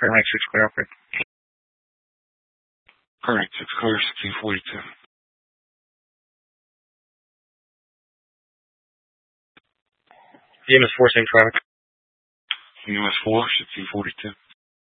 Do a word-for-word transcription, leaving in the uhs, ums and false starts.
Paramedic six clear, okay. Paramedic six clear, sixteen forty-two. E M S four, same traffic. E M S four, sixteen forty-two.